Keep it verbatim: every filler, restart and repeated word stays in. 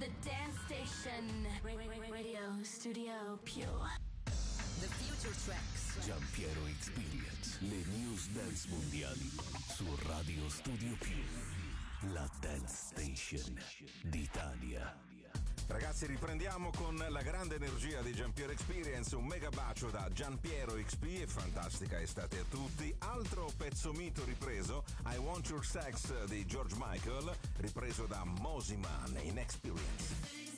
The Dance Station. Radio Studio Pure. The Future Tracks. Giampiero Experience. Le news dance mondiali su Radio Studio Pure. La Dance Station d'Italia. Ragazzi, riprendiamo con la grande energia di Giampiero Experience. Un mega bacio da Giampiero X P e fantastica estate a tutti. Altro pezzo mito ripreso, I Want Your Sex di George Michael, ripreso da Mosiman in Experience.